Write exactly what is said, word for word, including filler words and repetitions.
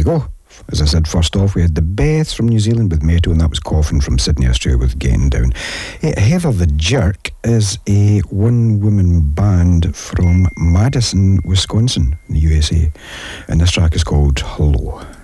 go. As I said, first off, we had the Beths from New Zealand with Meadow, and that was Coffin from Sydney, Australia with Getting Down. Uh, Heather the Jerk is a one-woman band from Madison, Wisconsin, in the U S A, and this track is called Hello.